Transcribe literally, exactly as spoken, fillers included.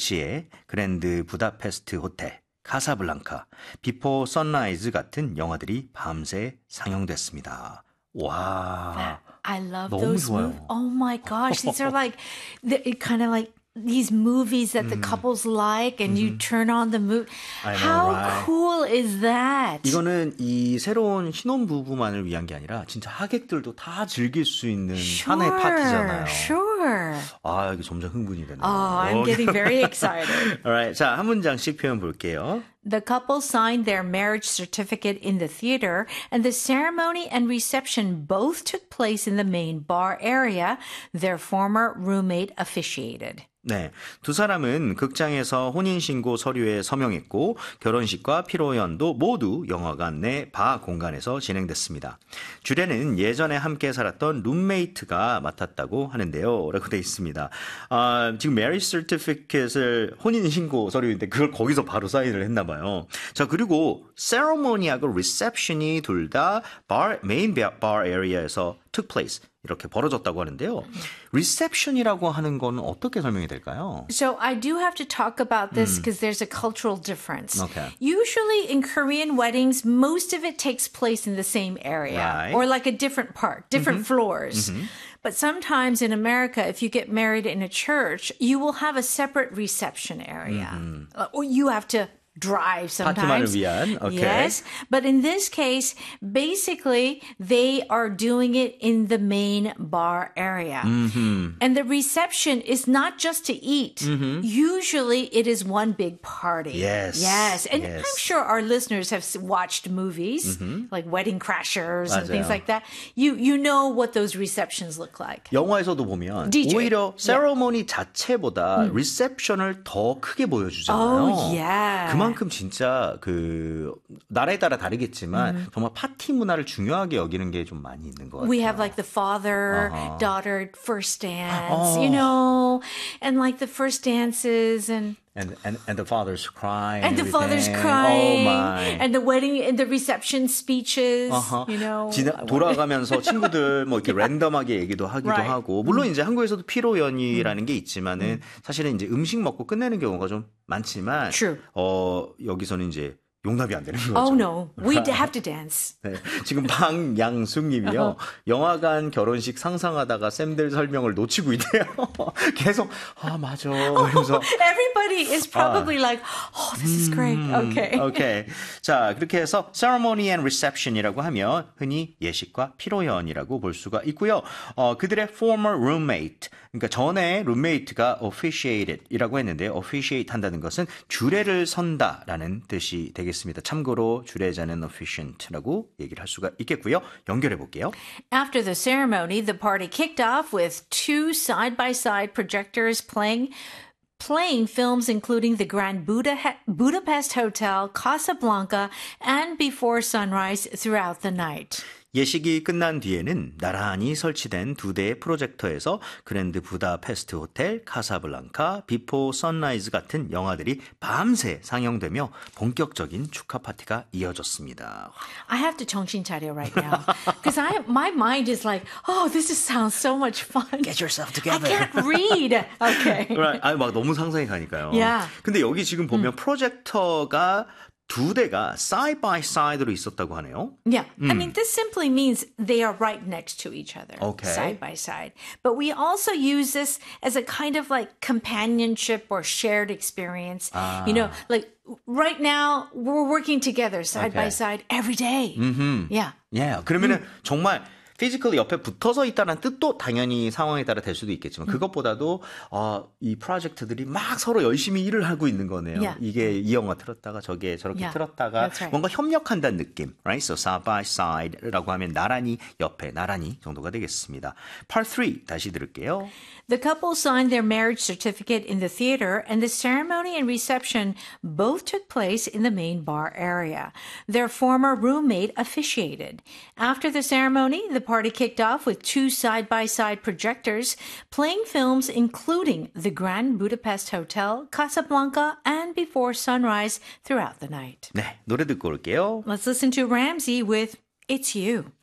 리치의 그랜드 부다페스트 호텔, 카사블랑카, 비포 선라이즈 같은 영화들이 밤새 상영됐습니다. 와, I love 너무 those 좋아요. movies. Oh my gosh, these are like, kind of like these movies that the couples like and you turn on the movie. I know, How right? cool is that? 이거는 이 새로운 신혼부부만을 위한 게 아니라 진짜 하객들도 다 즐길 수 있는 하나의 파티잖아요. Sure. 아, 이게 점점 흥분이 되네요. Oh, I'm getting very excited. Alright, 자, 한 문장씩 표현 볼게요. The couple signed their marriage certificate in the theater, and the ceremony and reception both took place in the main bar area. Their former roommate officiated. 네, 두 사람은 극장에서 혼인신고 서류에 서명했고 결혼식과 피로연도 모두 영화관 내 바 공간에서 진행됐습니다. 주례는 예전에 함께 살았던 룸메이트가 맡았다고 하는데요. 라고 돼 있습니다. 아, 지금 marriage certificate을 혼인신고 서류인데 그걸 거기서 바로 사인을 했나 봐요. 자, 그리고 ceremony하고 reception이 둘 다 bar, 메인 bar area에서 took place. 이렇게 벌어졌다고 하는데요. reception이라고 하는 건 어떻게 설명이 될까요? So I do have to talk about this because there's a cultural difference. Okay. Usually in Korean weddings, most of it takes place in the same area Right. or like a different part, different floors. But sometimes in America, if you get married in a church, you will have a separate reception area. Or you have to drive sometimes. 파티만을 위한. Okay. Yes. But in this case, basically, they are doing it in the main bar area. Mm-hmm. And the reception is not just to eat. Mm-hmm. Usually, it is one big party. Yes. Yes. And yes. I'm sure our listeners have watched movies Mm-hmm. like Wedding Crashers and things 맞아요. like that. You you know what those receptions look like. 영화에서도 보면 디제이. 오히려 세러머니 자체보다 리셉션을 더 크게 보여주잖아요. Oh, yeah. 그만큼 진짜 그 나라에 따라 다르겠지만 정말 파티 문화를 중요하게 여기는 게 좀 많이 있는 것 같아요. We have like the father, uh-huh. daughter first dance, oh. you know, and like the first dances and And, and, and the father's crying. And the everything. father's crying. Oh my. And the wedding and the reception speeches. Uh-huh. You know. 지나, 돌아가면서 친구들 뭐 이렇게 랜덤하게 얘기도 하기도 right. 하고. 물론 이제 한국에서도 피로연희라는 게 있지만은 사실은 이제 음식 먹고 끝내는 경우가 좀 많지만. True. 어, 여기서는 이제 용납이 안 되는 거죠. Oh no, we have to dance. 네, 지금 방양숙님이요. 영화관 결혼식 상상하다가 쌤들 설명을 놓치고 있대요. 계속 아 맞아. 이러면서 Everybody is probably 아. like, oh, this is great. Okay. Okay. 자, 그렇게 해서 ceremony and reception이라고 하면 흔히 예식과 피로연이라고 볼 수가 있고요. 어, 그들의 former roommate, 그러니까 전에 룸메이트가 officiated이라고 했는데 officiate 한다는 것은 주례를 선다라는 뜻이 되겠습니다. 참고로 주례자는 officiant라고 얘기를 할 수가 있겠고요. 연결해 볼게요. After the ceremony, the party kicked off with two side-by-side projectors playing playing films including the Grand Buda- Budapest Hotel, Casablanca, and Before Sunrise throughout the night. 예식이 끝난 뒤에는 나란히 설치된 두 대의 프로젝터에서 그랜드 부다페스트 호텔, 카사블랑카, 비포 선라이즈 같은 영화들이 밤새 상영되며 본격적인 축하 파티가 이어졌습니다. I have to 정신 차려 right now because I my mind is like, oh, this is, sounds so much fun. Get yourself together. I can't read. Okay. Right. 아니, 막 너무 상상이 가니까요. Yeah. 근데 여기 지금 보면 음. 프로젝터가 두 대가 side by side로 있었다고 하네요. Yeah. I mean, this simply means they are right next to each other, okay. side by side. But we also use this as a kind of like companionship or shared experience. 아. You know, like right now we're working together side okay. by side every day. Mm-hmm. Yeah. Yeah. 그러면은 음. 정말 피지컬리 옆에 붙어서 있다는 뜻도 당연히 상황에 따라 될 수도 있겠지만 그것보다도 어, 이 프로젝트들이 막 서로 열심히 일을 하고 있는 거네요. Yeah. 이게 이 영화 틀었다가 저게 저렇게 Yeah. 틀었다가 That's right. 뭔가 협력한다는 느낌. Right? So side by side라고 하면 나란히 옆에 나란히 정도가 되겠습니다. Part three 다시 들을게요. The couple signed their marriage certificate in the theater, and the ceremony and reception both took place in the main bar area. Their former roommate officiated. After the ceremony, the party kicked off with two side-by-side projectors playing films including the Grand Budapest Hotel, Casablanca, and Before Sunrise throughout the night. 네, 노래 듣고 올게요. Let's listen to Ramsey with It's You.